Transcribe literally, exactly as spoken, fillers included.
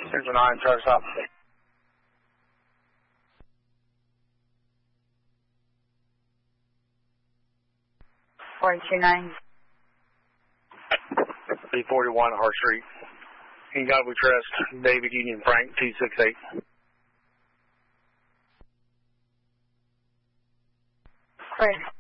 Central nine, charge stop. forty-two nine. three forty-one, Hart Street. In God we trust, David Union Frank, two six eight. Clear.